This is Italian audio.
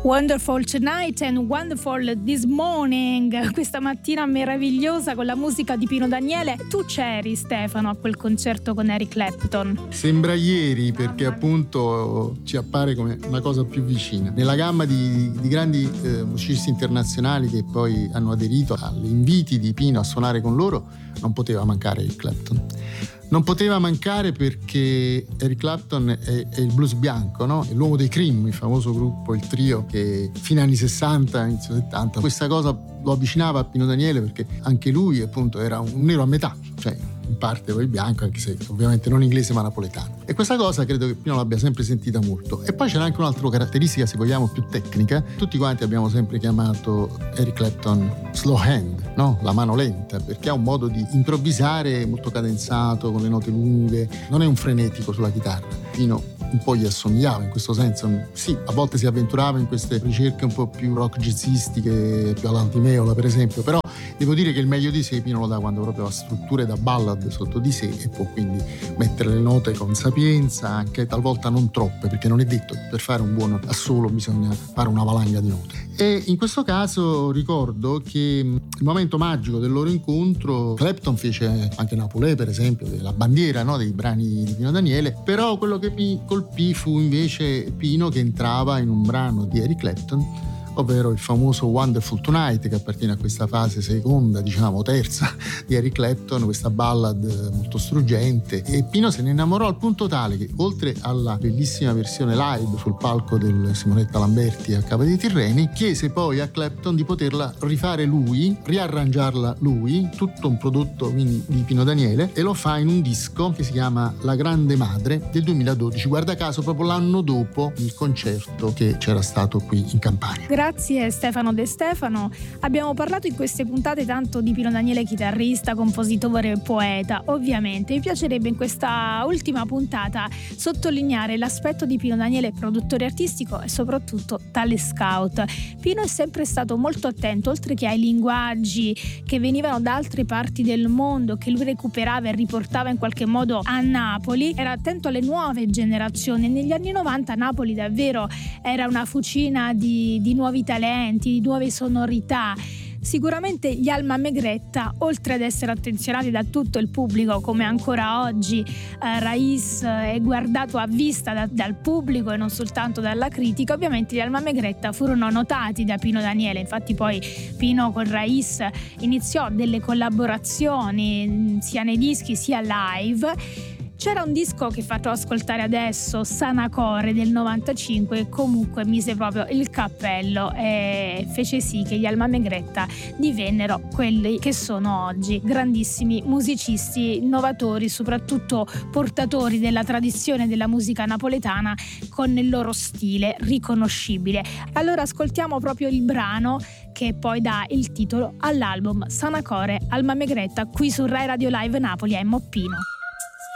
Wonderful Tonight and Wonderful This Morning, questa mattina meravigliosa con la musica di Pino Daniele. Tu c'eri, Stefano, a quel concerto con Eric Clapton? Sembra ieri, perché appunto ci appare come una cosa più vicina. Nella gamma di grandi musicisti internazionali che poi hanno aderito agli inviti di Pino a suonare con loro, non poteva mancare Eric Clapton. Non poteva mancare perché Eric Clapton è il blues bianco, no? È l'uomo dei Cream, il famoso gruppo, il trio che fine anni 60, inizio 70. Questa cosa lo avvicinava a Pino Daniele perché anche lui appunto era un nero a metà, cioè in parte poi bianco, anche se ovviamente non inglese ma napoletano. E questa cosa credo che Pino l'abbia sempre sentita molto. E poi c'era anche un'altra caratteristica, se vogliamo, più tecnica. Tutti quanti abbiamo sempre chiamato Eric Clapton slow hand, no? La mano lenta, perché ha un modo di improvvisare molto cadenzato, con le note lunghe, non è un frenetico sulla chitarra. Pino un po' gli assomigliava in questo senso. Sì, a volte si avventurava in queste ricerche un po' più rock jazzistiche, più all'Antimeola per esempio, però devo dire che il meglio di sé Pino lo dà quando proprio ha strutture da ballad sotto di sé e può quindi mettere le note con sapienza, anche talvolta non troppe, perché non è detto che per fare un buon assolo bisogna fare una valanga di note. E in questo caso ricordo che il momento magico del loro incontro, Clapton fece anche Napolè per esempio, la bandiera, no, dei brani di Pino Daniele, però quello che mi colpì fu invece Pino che entrava in un brano di Eric Clapton, ovvero il famoso Wonderful Tonight, che appartiene a questa fase seconda, diciamo terza di Eric Clapton, questa ballad molto struggente, e Pino se ne innamorò al punto tale che oltre alla bellissima versione live sul palco del Simonetta Lamberti a Cava dei Tirreni, chiese poi a Clapton di poterla rifare lui, riarrangiarla lui, tutto un prodotto quindi di Pino Daniele, e lo fa in un disco che si chiama La Grande Madre del 2012, guarda caso proprio l'anno dopo il concerto che c'era stato qui in Campania. Grazie Stefano De Stefano. Abbiamo parlato in queste puntate tanto di Pino Daniele chitarrista, compositore e poeta. Ovviamente mi piacerebbe in questa ultima puntata sottolineare l'aspetto di Pino Daniele produttore artistico e soprattutto tale scout. Pino è sempre stato molto attento, oltre che ai linguaggi che venivano da altre parti del mondo, che lui recuperava e riportava in qualche modo a Napoli, era attento alle nuove generazioni. Negli anni 90 Napoli davvero era una fucina di nuovi talenti, di nuove sonorità. Sicuramente gli Alma Megretta, oltre ad essere attenzionati da tutto il pubblico come ancora oggi Raiz è guardato a vista dal pubblico e non soltanto dalla critica, ovviamente gli Alma Megretta furono notati da Pino Daniele. Infatti poi Pino con Raiz iniziò delle collaborazioni sia nei dischi sia live. C'era un disco che faccio ascoltare adesso, Sanacore del 95, e comunque mise proprio il cappello e fece sì che gli Alma Megretta divennero quelli che sono oggi, grandissimi musicisti, innovatori, soprattutto portatori della tradizione della musica napoletana con il loro stile riconoscibile. Allora ascoltiamo proprio il brano che poi dà il titolo all'album, Sanacore, Alma Megretta, qui su Rai Radio Live Napoli a Moppino.